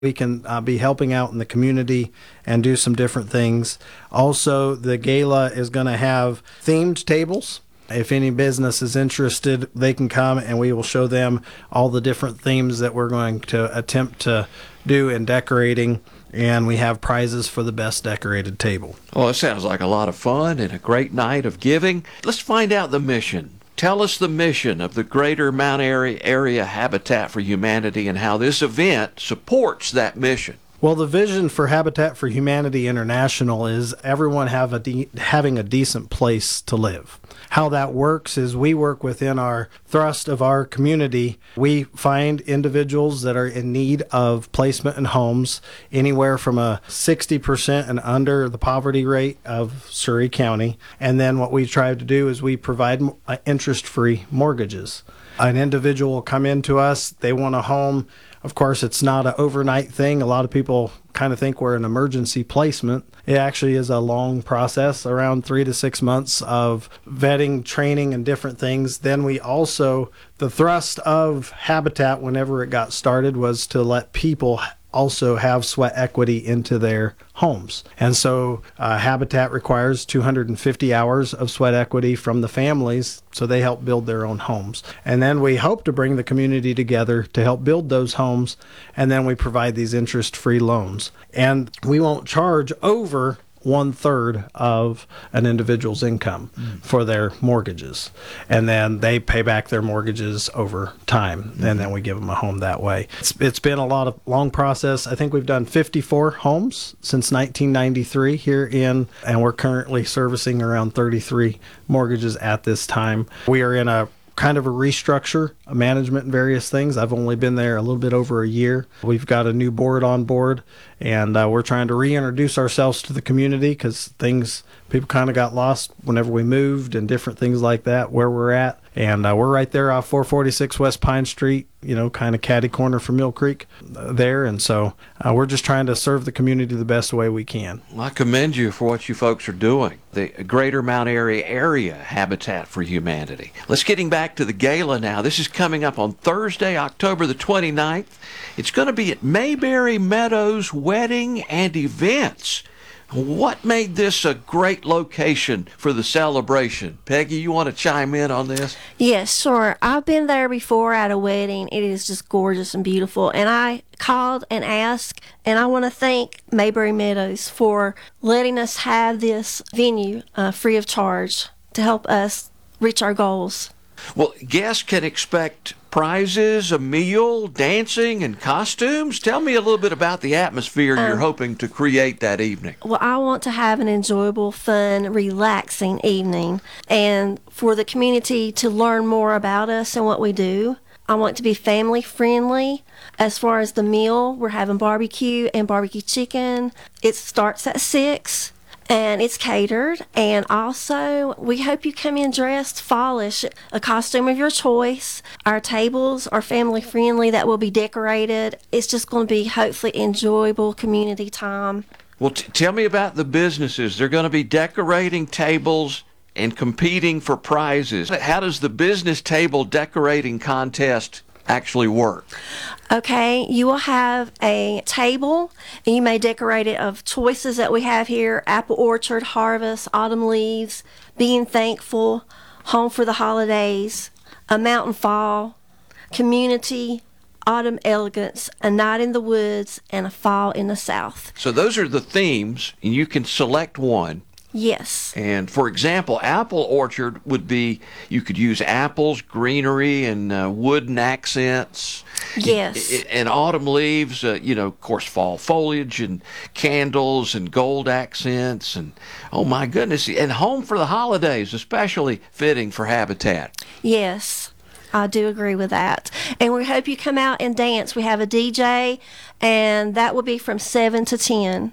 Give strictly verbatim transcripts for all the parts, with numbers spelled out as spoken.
We can uh, be helping out in the community and do some different things. Also, the gala is going to have themed tables. If any business is interested, they can come and we will show them all the different themes that we're going to attempt to do in decorating. And we have prizes for the best decorated table. Well, it sounds like a lot of fun and a great night of giving. Let's find out the mission. Tell us the mission of the Greater Mount Airy Area Habitat for Humanity and how this event supports that mission. Well, the vision for Habitat for Humanity International is everyone have a de- having a decent place to live. How that works is we work within our thrust of our community. We find individuals that are in need of placement in homes, anywhere from a sixty percent and under the poverty rate of Surrey County. And then what we try to do is we provide interest-free mortgages. An individual will come into us, they want a home. Of course, it's not an overnight thing. A lot of people kind of think we're an emergency placement. It actually is a long process, around three to six months of vetting, training, and different things. Then we also, the thrust of Habitat whenever it got started was to let people also have sweat equity into their homes. And so uh, Habitat requires two hundred fifty hours of sweat equity from the families, so they help build their own homes. And then we hope to bring the community together to help build those homes, and then we provide these interest-free loans. And we won't charge over one third of an individual's income mm. for their mortgages. And then they pay back their mortgages over time. Mm-hmm. And then we give them a home that way. It's, it's been a lot of long process. I think we've done fifty-four homes since nineteen ninety-three here in, and we're currently servicing around thirty-three mortgages at this time. We are in a kind of a restructure, a management and various things. I've only been there a little bit over a year. We've got a new board on board, and uh, we're trying to reintroduce ourselves to the community because things, people kind of got lost whenever we moved and different things like that, where we're at. And uh, we're right there off four forty-six West Pine Street, you know, kind of catty corner from Mill Creek uh, there. And so uh, we're just trying to serve the community the best way we can. Well, I commend you for what you folks are doing. The Greater Mount Airy Area Habitat for Humanity. Let's getting back to the gala now. This is coming up on Thursday, October the twenty-ninth. It's going to be at Mayberry Meadows Wedding and Events. What made this a great location for the celebration? Peggy, you want to chime in on this? Yes, sure. I've been there before at a wedding. It is just gorgeous and beautiful. And I called and asked, and I want to thank Mayberry Meadows for letting us have this venue uh, free of charge to help us reach our goals. Well, guests can expect prizes, a meal, dancing, and costumes. Tell me a little bit about the atmosphere um, you're hoping to create that evening. Well, I want to have an enjoyable, fun, relaxing evening, and for the community to learn more about us and what we do. I want to be family friendly. As far as the meal, we're having barbecue and barbecue chicken. It starts at six. And it's catered. And also, we hope you come in dressed fallish, a costume of your choice. Our tables are family friendly, that will be decorated. It's just going to be hopefully enjoyable community time. Well, t- tell me about the businesses. They're going to be decorating tables and competing for prizes. How does the business table decorating contest actually work? Okay, you will have a table, and you may decorate it of choices that we have here: Apple Orchard, Harvest, Autumn Leaves, Being Thankful, Home for the Holidays, A Mountain Fall, Community, Autumn Elegance, A Night in the Woods, and A Fall in the South. So those are the themes, and you can select one. Yes. And for example, Apple Orchard would be, you could use apples, greenery, and uh, wooden accents. Yes. And autumn leaves, uh, you know, of course, fall foliage and candles and gold accents. And oh my goodness. And home for the holidays, especially fitting for Habitat. Yes. I do agree with that. And we hope you come out and dance. We have a D J, and that will be from seven to ten.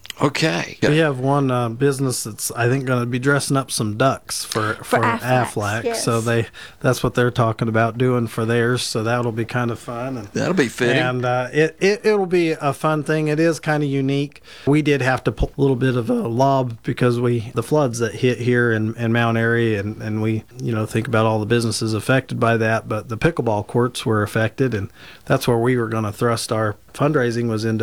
Okay. We have one uh, business that's, I think, going to be dressing up some ducks for for, Aflac, Aflac. yes. So they that's what they're talking about doing for theirs. So that'll be kind of fun. And That'll be fitting. And uh, it, it it'll be a fun thing. It is kind of unique. We did have to pull a little bit of a lob because we the floods that hit here in, in Mount Airy, and, and we you know think about all the businesses affected by that. But the pickleball courts were affected, and that's where we were going to thrust our fundraising was into